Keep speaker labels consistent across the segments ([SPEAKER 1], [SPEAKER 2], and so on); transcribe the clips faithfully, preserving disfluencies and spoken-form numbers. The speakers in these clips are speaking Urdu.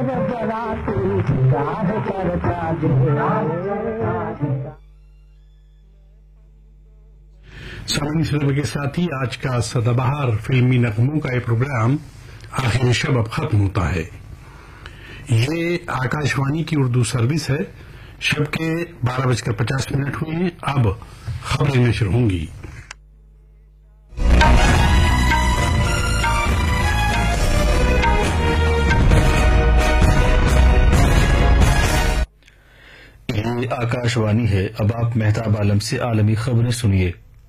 [SPEAKER 1] سامعین سلسلے کے ساتھ ہی آج کا سدا بہار فلمی نغموں کا یہ پروگرام آخر شب اب ختم ہوتا ہے. یہ آکاش وانی کی اردو سروس ہے. شب کے بارہ بج کر پچاس منٹ ہوئے ہیں. اب خبریں نشر ہوں گی.
[SPEAKER 2] یہ آکاش وانی ہے. اب آپ مہتاب عالم سے عالمی خبریں سنیے.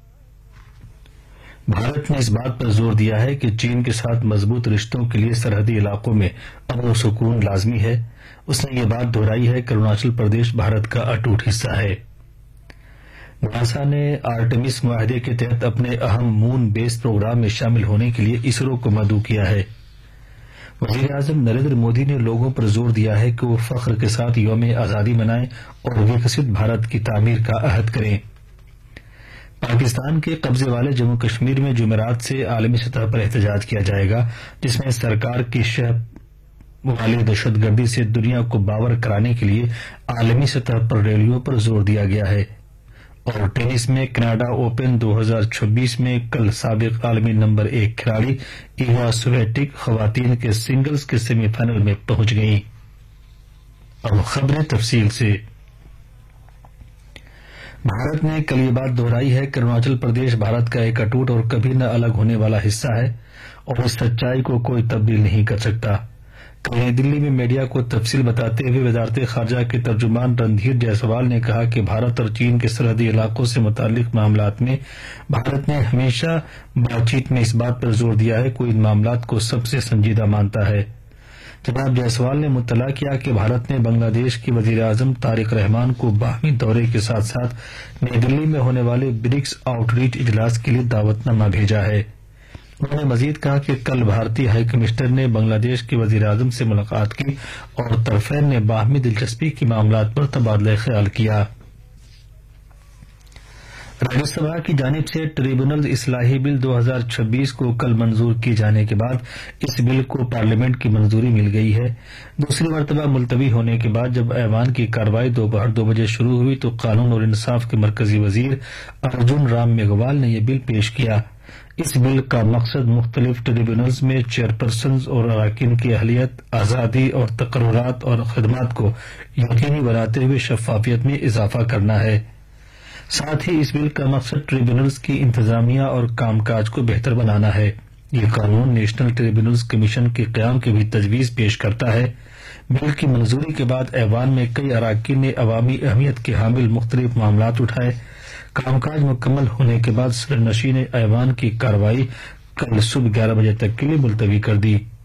[SPEAKER 2] بھارت نے اس بات پر زور دیا ہے کہ چین کے ساتھ مضبوط رشتوں کے لیے سرحدی علاقوں میں امن و سکون لازمی ہے. اس نے یہ بات دہرائی ہے کہ اروناچل پردیش بھارت کا اٹوٹ حصہ ہے. ناسا نے آرٹمس معاہدے کے تحت اپنے اہم مون بیس پروگرام میں شامل ہونے کے لیے اسرو کو مدعو کیا ہے. وزیر اعظم نریندر مودی نے لوگوں پر زور دیا ہے کہ وہ فخر کے ساتھ یوم آزادی منائیں اور وکست بھارت کی تعمیر کا عہد کریں. پاکستان کے قبضے والے جموں کشمیر میں جمعرات سے عالمی سطح پر احتجاج کیا جائے گا، جس میں سرکار کی شہ والی دہشت گردی سے دنیا کو باور کرانے کے لیے عالمی سطح پر ریلیوں پر زور دیا گیا ہے. اور ٹینس میں کینیڈا اوپن دو ہزار چھبیس میں کل سابق عالمی نمبر ایک کھلاڑی ایوا سویٹک خواتین کے سنگلز کے سیمی فائنل میں پہنچ گئیں. اب خبریں تفصیل سے. بھارت نے کل یہ بات دہرائی ہے کہ اروناچل پردیش بھارت کا ایک اٹوٹ اور کبھی نہ الگ ہونے والا حصہ ہے اور اس سچائی کو کوئی تبدیل نہیں کر سکتا. کل نئی دلی میں میڈیا کو تفصیل بتاتے ہوئے وزارت خارجہ کے ترجمان رندھیر جیسوال نے کہا کہ بھارت اور چین کے سرحدی علاقوں سے متعلق معاملات میں بھارت نے ہمیشہ بات چیت میں اس بات پر زور دیا ہے کہ وہ ان معاملات کو سب سے سنجیدہ مانتا ہے. جناب جیسوال نے مطلع کیا کہ بھارت نے بنگلہ دیش کے وزیر اعظم طارق رحمان کو باہمی دورے کے ساتھ ساتھ نئی دلی میں ہونے والے برکس آؤٹ ریچ اجلاس کے لیے دعوت نامہ بھیجا ہے. انہوں نے مزید کہا کہ کل بھارتی ہائی کمشنر نے بنگلہ دیش کے وزیر اعظم سے ملاقات کی اور طرفین نے باہمی دلچسپی کے معاملات پر تبادلہ خیال کیا. راجیہ سبھا کی جانب سے ٹریبونل اصلاحی بل دو ہزار چھبیس کو کل منظور کیے جانے کے بعد اس بل کو پارلیمنٹ کی منظوری مل گئی ہے. دوسری مرتبہ ملتوی ہونے کے بعد جب ایوان کی کارروائی دوپہر دو بجے شروع ہوئی تو قانون اور انصاف کے مرکزی وزیر ارجن رام میگھوال نے یہ بل پیش کیا. اس بل کا مقصد مختلف ٹریبونلز میں چیئرپرسنز اور اراکین کی اہلیت، آزادی اور تقررات اور خدمات کو یقینی بناتے ہوئے شفافیت میں اضافہ کرنا ہے. ساتھ ہی اس بل کا مقصد ٹریبونلز کی انتظامیہ اور کام کاج کو بہتر بنانا ہے. یہ قانون نیشنل ٹریبونلز کمیشن کے قیام کی بھی تجویز پیش کرتا ہے. بل کی منظوری کے بعد ایوان میں کئی اراکین نے عوامی اہمیت کے حامل مختلف معاملات اٹھائے. کام کاج مکمل ہونے کے بعد صدر نشین ایوان کی کارروائی کل صبح گیارہ بجے تک کے لیے ملتوی کر دی.